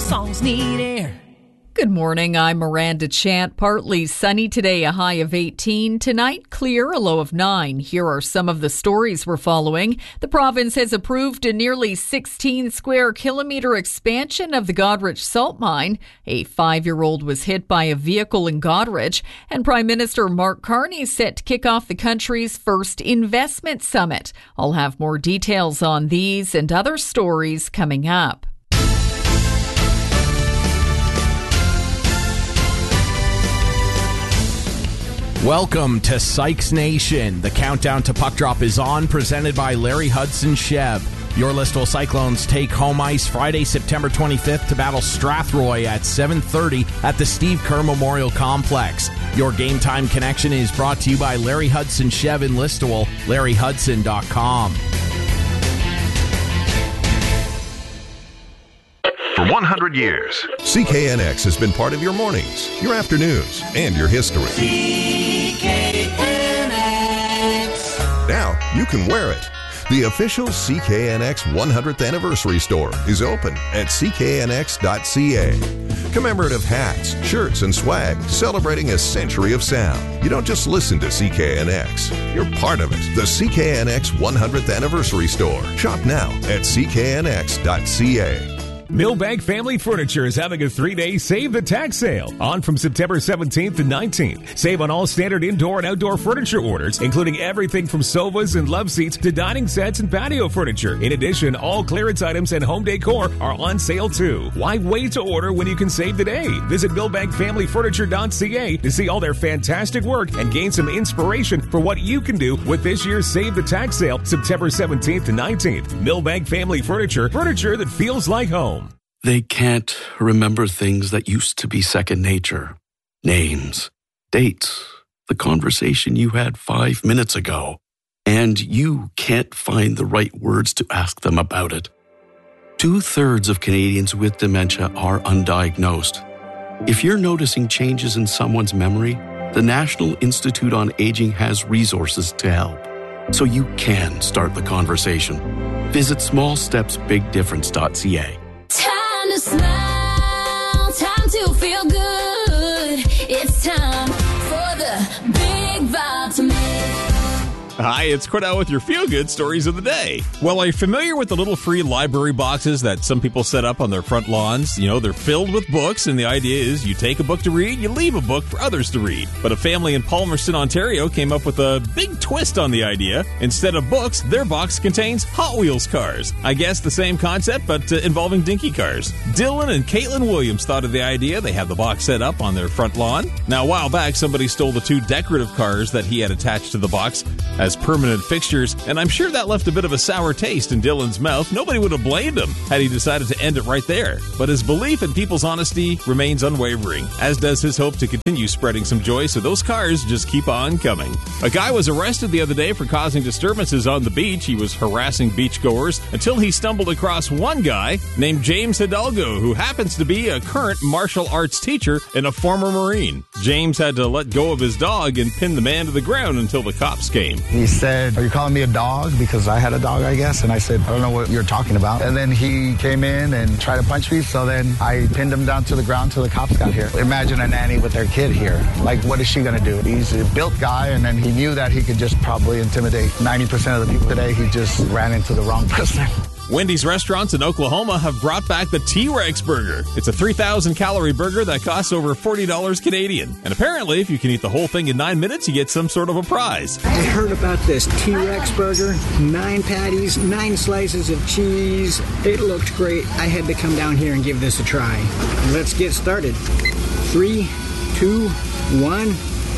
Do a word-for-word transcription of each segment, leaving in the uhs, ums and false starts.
songs need air. Good morning, I'm Miranda Chant. Partly sunny today, a high of eighteen. Tonight, clear, a low of nine. Here are some of the stories we're following. The province has approved a nearly sixteen square kilometre expansion of the Goderich salt mine. A five-year-old was hit by a vehicle in Goderich, and Prime Minister Mark Carney is set to kick off the country's first investment summit. I'll have more details on these and other stories coming up. Welcome to Sykes Nation. The countdown to puck drop is on, presented by Larry Hudson Chev. Your Listowel Cyclones take home ice Friday, September twenty-fifth to battle Strathroy at seven thirty at the Steve Kerr Memorial Complex. Your Game Time Connection is brought to you by Larry Hudson Chev in Listowel, larry hudson dot com. For one hundred years, C K N X has been part of your mornings, your afternoons, and your history. C K N X. Now you can wear it. The official C K N X one hundredth Anniversary Store is open at c k n x dot c a. Commemorative hats, shirts, and swag celebrating a century of sound. You don't just listen to C K N X, you're part of it. The C K N X one hundredth Anniversary Store. Shop now at c k n x dot c a. Millbank Family Furniture is having a three-day Save the Tax sale on from September seventeenth to nineteenth. Save on all standard indoor and outdoor furniture orders, including everything from sofas and love seats to dining sets and patio furniture. In addition, all clearance items and home decor are on sale too. Why wait to order when you can save today? Visit millbank family furniture dot c a to see all their fantastic work and gain some inspiration for what you can do with this year's Save the Tax sale, September seventeenth to nineteenth. Millbank Family Furniture, furniture that feels like home. They can't remember things that used to be second nature. Names, dates, the conversation you had five minutes ago. And you can't find the right words to ask them about it. Two-thirds of Canadians with dementia are undiagnosed. If you're noticing changes in someone's memory, the National Institute on Aging has resources to help, so you can start the conversation. Visit small steps big difference dot c a. Time to smile, time to feel good. It's time for the Big Vitamin. Hi, it's Cordell with your feel-good stories of the day. Well, are you familiar with the little free library boxes that some people set up on their front lawns? You know, they're filled with books, and the idea is you take a book to read, you leave a book for others to read. But a family in Palmerston, Ontario came up with a big twist on the idea. Instead of books, their box contains Hot Wheels cars. I guess the same concept, but uh, involving dinky cars. Dylan and Caitlin Williams thought of the idea. They have the box set up on their front lawn. Now, a while back, somebody stole the two decorative cars that he had attached to the box as permanent fixtures, and I'm sure that left a bit of a sour taste in Dylan's mouth. Nobody would have blamed him had he decided to end it right there. But his belief in people's honesty remains unwavering, as does his hope to continue spreading some joy, so those cars just keep on coming. A guy was arrested the other day for causing disturbances on the beach. He was harassing beachgoers until he stumbled across one guy named James Hidalgo, who happens to be a current martial arts teacher and a former Marine. James had to let go of his dog and pin the man to the ground until the cops came. He said, "Are you calling me a dog?" Because I had a dog, I guess. And I said, "I don't know what you're talking about." And then he came in and tried to punch me. So then I pinned him down to the ground till the cops got here. Imagine a nanny with their kid here. Like, what is she going to do? He's a built guy, and then he knew that he could just probably intimidate ninety percent of the people today. He just ran into the wrong person. Wendy's restaurants in Oklahoma have brought back the T-Rex burger. It's a three thousand calorie burger that costs over forty dollars Canadian. And apparently, if you can eat the whole thing in nine minutes, you get some sort of a prize. I heard about this T-Rex burger. Nine patties, nine slices of cheese. It looked great. I had to come down here and give this a try. Let's get started. Three, two, one...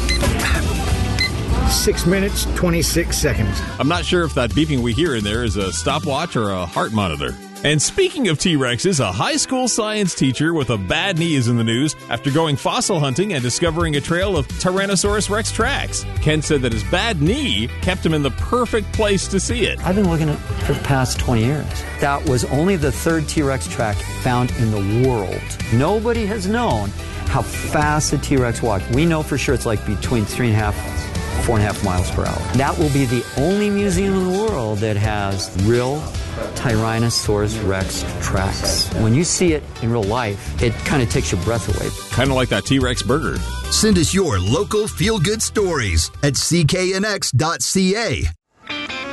Six minutes, twenty-six seconds. I'm not sure if that beeping we hear in there is a stopwatch or a heart monitor. And speaking of T-Rexes, a high school science teacher with a bad knee is in the news after going fossil hunting and discovering a trail of Tyrannosaurus Rex tracks. Ken said that his bad knee kept him in the perfect place to see it. I've been looking at it for the past twenty years. That was only the third T-Rex track found in the world. Nobody has known how fast the T-Rex walked. We know for sure it's like between three and a half four and a half miles per hour. That will be the only museum in the world that has real Tyrannosaurus Rex tracks. When you see it in real life, it kind of takes your breath away. Kind of like that T-Rex burger. Send us your local feel-good stories at C K N X dot C A.